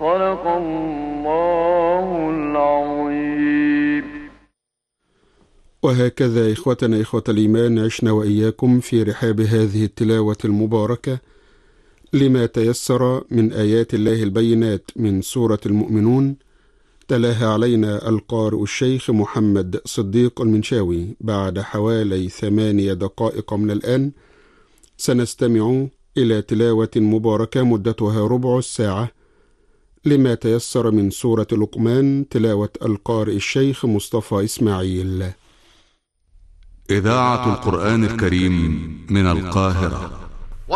صدق الله العظيم. وهكذا إخوتنا إخوة الإيمان عشنا وإياكم في رحاب هذه التلاوة المباركة لما تيسر من آيات الله البينات من سورة المؤمنون، تلاها علينا القارئ الشيخ محمد صديق المنشاوي. بعد حوالي 8 دقائق من الآن سنستمع إلى تلاوة مباركة مدتها ربع الساعة لما تيسر من سورة لقمان، تلاوة القارئ الشيخ مصطفى إسماعيل. إذاعة القرآن الكريم من القاهرة.